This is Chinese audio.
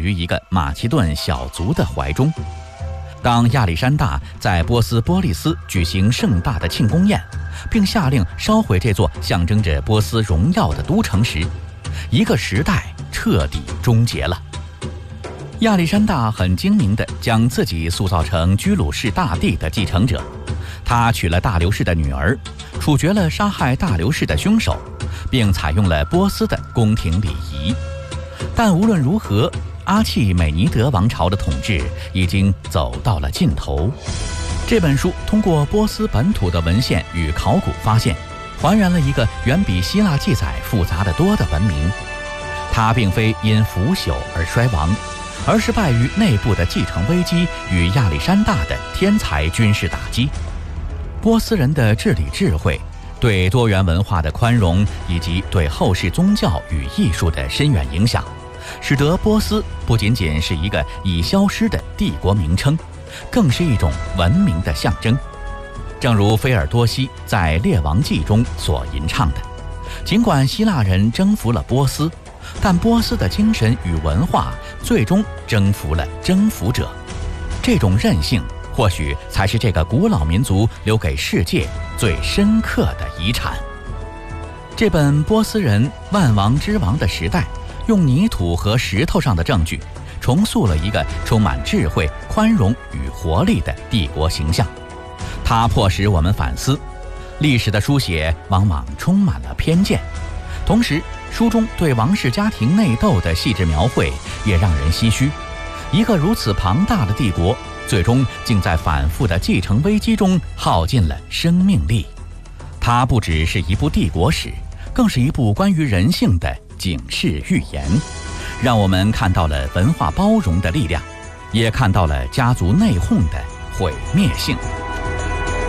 于一个马其顿小族的怀中。当亚历山大在波斯波利斯举行盛大的庆功宴，并下令烧毁这座象征着波斯荣耀的都城时，一个时代彻底终结了。亚历山大很精明地将自己塑造成居鲁士大帝的继承者，他娶了大流士的女儿，处决了杀害大流士的凶手，并采用了波斯的宫廷礼仪。但无论如何，阿契美尼德王朝的统治已经走到了尽头。这本书通过波斯本土的文献与考古发现，还原了一个远比希腊记载复杂得多的文明。它并非因腐朽而衰亡，而是败于内部的继承危机与亚历山大的天才军事打击。波斯人的治理智慧，对多元文化的宽容，以及对后世宗教与艺术的深远影响，使得波斯不仅仅是一个已消失的帝国名称，更是一种文明的象征。正如菲尔多西在《列王纪》中所吟唱的，尽管希腊人征服了波斯，但波斯的精神与文化最终征服了征服者。这种韧性或许才是这个古老民族留给世界最深刻的遗产。这本波斯人万王之王的时代，用泥土和石头上的证据重塑了一个充满智慧、宽容与活力的帝国形象。它迫使我们反思，历史的书写往往充满了偏见，同时书中对王室家庭内斗的细致描绘也让人唏嘘。一个如此庞大的帝国，最终竟在反复的继承危机中耗尽了生命力。它不只是一部帝国史，更是一部关于人性的警示预言，让我们看到了文化包容的力量，也看到了家族内讧的毁灭性。